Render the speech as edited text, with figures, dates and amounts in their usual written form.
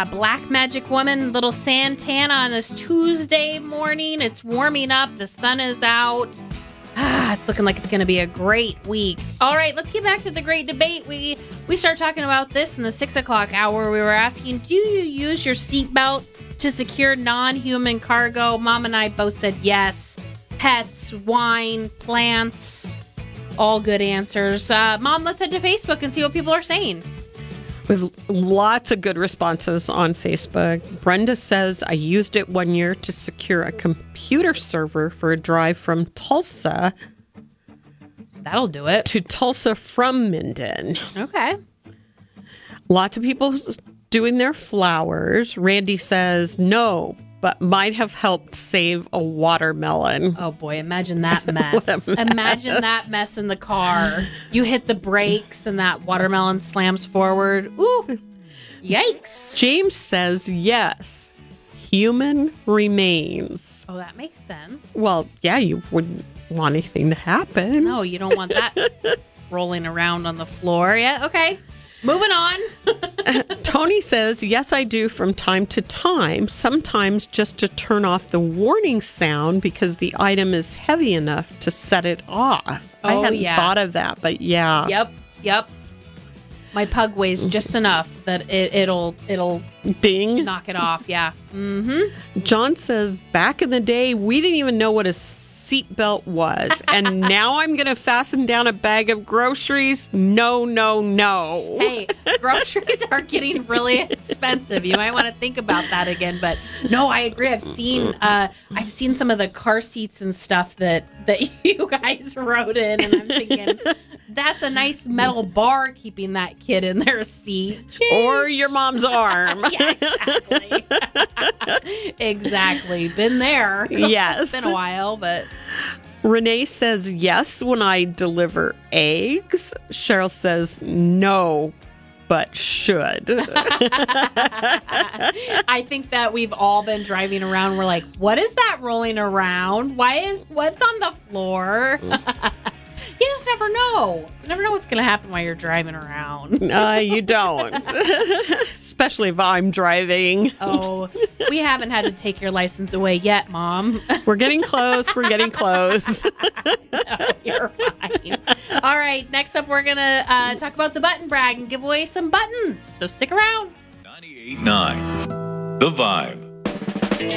Black Magic Woman, little Santana on this Tuesday morning. It's warming up. The sun is out. It's looking like it's going to be a great week. All right, let's get back to the great debate. We started talking about this in the 6 o'clock hour. We were asking, do you use your seatbelt to secure non-human cargo? Mom and I both said yes. Pets, wine, plants, all good answers. Mom, let's head to Facebook and see what people are saying. We have lots of good responses on Facebook. Brenda says, I used it one year to secure a computer server for a drive from Tulsa. That'll do it. To Tulsa from Minden. Okay. Lots of people doing their flowers. Randy says, no, but might have helped save a watermelon. Oh, boy. Imagine that mess. Imagine that mess in the car. You hit the brakes and that watermelon slams forward. Ooh, yikes. James says, yes, human remains. Oh, that makes sense. Well, yeah, you wouldn't want anything to happen. No, you don't want that rolling around on the floor. Yeah, okay. Moving on. Tony says, yes, I do from time to time, sometimes just to turn off the warning sound because the item is heavy enough to set it off. I hadn't thought of that, but yeah. Yep. My pug weighs just enough that it'll ding, knock it off. Yeah. Mm-hmm. John says, back in the day, we didn't even know what a seatbelt was. And now I'm going to fasten down a bag of groceries. No. Hey, groceries are getting really expensive. You might want to think about that again. But no, I agree. I've seen some of the car seats and stuff that you guys wrote in. And I'm thinking, that's a nice metal bar keeping that kid in their seat. Jeez. Or your mom's arm. Yeah, exactly. Exactly. Been there. Yes. It's been a while, but... Renee says yes when I deliver eggs. Cheryl says no, but should. I think that we've all been driving around. We're like, what is that rolling around? What's on the floor? You just never know. You never know what's going to happen while you're driving around. You don't. Especially if I'm driving. Oh, we haven't had to take your license away yet, Mom. We're getting close. No, you're fine. All right. Next up, we're going to talk about the button brag and give away some buttons. So stick around. 98.9 The Vibe.